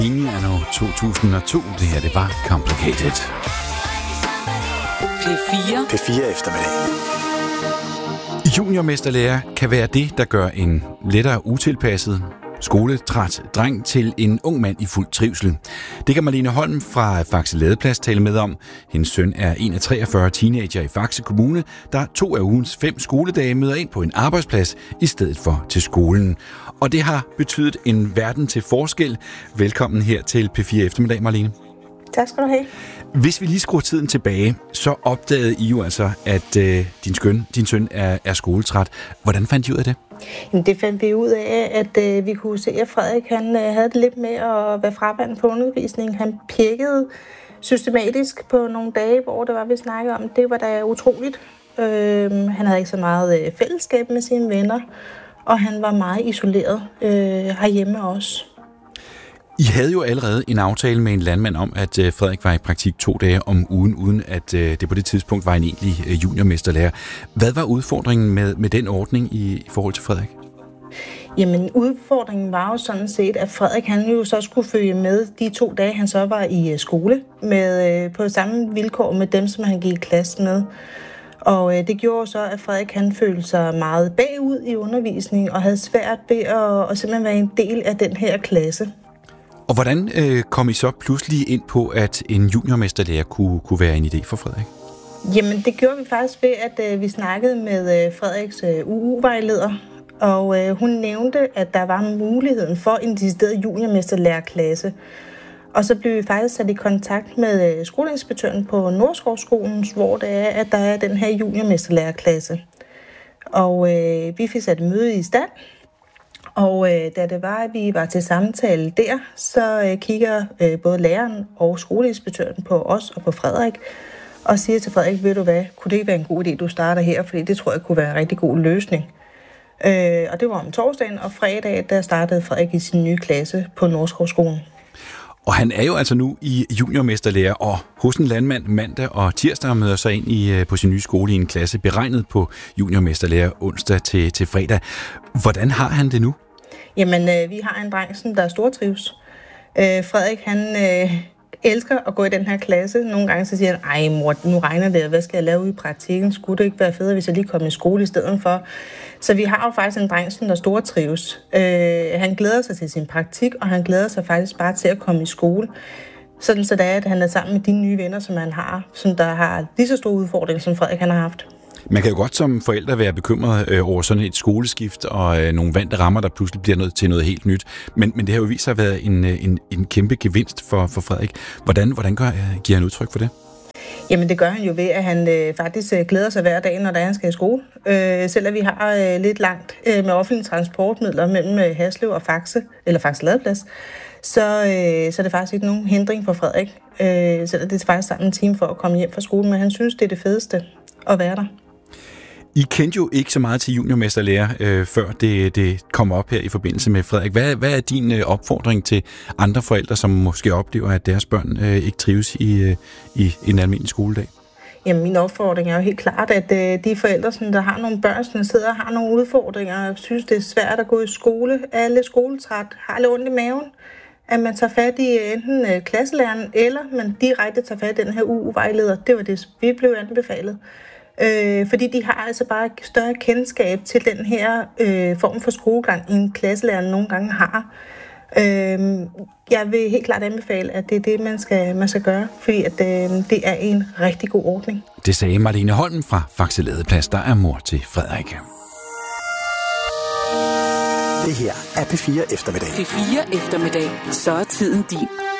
Linjen er nu 2002. Det her, det var Complicated. P4 eftermiddag. Juniormesterlærer kan være det, der gør en lettere utilpasset, skoletræt dreng til en ung mand i fuld trivsel. Det kan Marlene Holm fra Faxe Ladeplads tale med om. Hendes søn er en af 43 teenager i Faxe Kommune, der 2 af ugens 5 skoledage møder ind på en arbejdsplads i stedet for til skolen. Og det har betydet en verden til forskel. Velkommen her til P4 eftermiddag, Marlene. Tak skal du have. Hvis vi lige skruer tiden tilbage, så opdagede I jo altså, at din søn er skoletræt. Hvordan fandt I ud af det? Jamen, det fandt vi ud af, at vi kunne se, at Frederik han havde det lidt med at være fraværende på undervisning. Han pjekkede systematisk på nogle dage, hvor det var, vi snakkede om. Det var da utroligt. Han havde ikke så meget fællesskab med sine venner, og han var meget isoleret herhjemme også. I havde jo allerede en aftale med en landmand om, at Frederik var i praktik 2 dage om ugen, uden at det på det tidspunkt var en egentlig juniormesterlærer. Hvad var udfordringen med den ordning i forhold til Frederik? Jamen, udfordringen var jo sådan set, at Frederik han jo så skulle følge med de 2 dage, han så var i skole, på samme vilkår med dem, som han gik i klasse med. Og det gjorde så, at Frederik han følte sig meget bagud i undervisningen og havde svært ved at simpelthen være en del af den her klasse. Og hvordan kom I så pludselig ind på, at en juniormesterlærer kunne være en idé for Frederik? Jamen, det gjorde vi faktisk ved, at vi snakkede med Frederiks UU-vejleder, og hun nævnte, at der var muligheden for en decideret juniormesterlærerklasse. Og så blev vi faktisk sat i kontakt med skoleinspektøren på Nordskovskolen, hvor det er, at der er den her juniormesterlærerklasse. Og vi fik sat et møde i stand. Og da det var, at vi var til samtale der, så kigger både læreren og skoleinspektøren på os og på Frederik, og siger til Frederik, ved du hvad, kunne det ikke være en god idé, du starter her, fordi det tror jeg kunne være en rigtig god løsning. Og det var om torsdagen, og fredag, der startede Frederik i sin nye klasse på Nordskovskolen. Og han er jo altså nu i juniormesterlærer, og hos en landmand mandag og tirsdag møder sig ind på sin nye skole i en klasse beregnet på juniormesterlærer onsdag til fredag. Hvordan har han det nu? Jamen, vi har en dreng, som der er stortrives. Frederik, han elsker at gå i den her klasse. Nogle gange så siger han, ej mor, nu regner det, hvad skal jeg lave i praktikken? Skulle det ikke være federe, hvis jeg lige kom i skole i stedet for? Så vi har jo faktisk en dreng, som der stortrives. Han glæder sig til sin praktik, og han glæder sig faktisk bare til at komme i skole. Sådan så det er, at han er sammen med de nye venner, som han har, som der har lige så store udfordringer, som Frederik han har haft. Man kan jo godt som forældre være bekymret over sådan et skoleskift og nogle vante rammer, der pludselig bliver til noget helt nyt. Men det har jo vist sig at være en kæmpe gevinst for Frederik. Hvordan giver han udtryk for det? Jamen det gør han jo ved, at han faktisk glæder sig hver dag, når han skal i skole. Selvom vi har lidt langt med offentlige transportmidler mellem Haslev og Faxe, eller Faxe Ladeplads, så er det faktisk ikke nogen hindring for Frederik. Selvom det er faktisk sammen en time for at komme hjem fra skolen, men han synes, det er det fedeste at være der. I kendte jo ikke så meget til juniormesterlærer, før det kom op her i forbindelse med Frederik. Hvad er din opfordring til andre forældre, som måske oplever, at deres børn ikke trives i en almindelig skoledag? Jamen, min opfordring er jo helt klart, at de forældre, som der har nogle børn, som sidder og har nogle udfordringer, og synes, det er svært at gå i skole, er lidt skoletræt, har lidt ondt i maven, at man tager fat i enten klasselæreren, eller man direkte tager fat i den her UU-vejleder. Det var det, vi blev anbefalet. Fordi de har altså bare større kendskab til den her form for skolegang, end klasselæreren nogle gange har. Jeg vil helt klart anbefale, at det er det, man skal gøre, fordi at, det er en rigtig god ordning. Det sagde Marlene Holm fra Faxe Ladeplads, der er mor til Frederik. Det her er P4 eftermiddag. P4 eftermiddag. Så er tiden din.